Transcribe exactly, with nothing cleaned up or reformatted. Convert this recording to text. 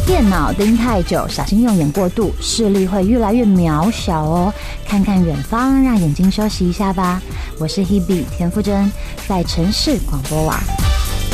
电脑盯太久，小心用眼过度，视力会越来越渺小哦。看看远方，让眼睛休息一下吧。我是 Hebe 田馥甄，在城市广播网。